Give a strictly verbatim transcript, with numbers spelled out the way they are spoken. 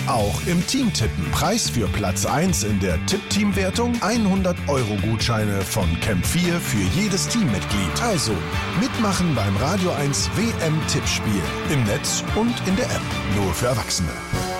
Auch im Teamtippen. Preis für Platz eins in der Tipp-Team-Wertung hundert Euro Gutscheine von Camp vier für jedes Teammitglied. Also mitmachen beim Radio eins W M-Tippspiel. Im Netz und in der App. Nur für Erwachsene.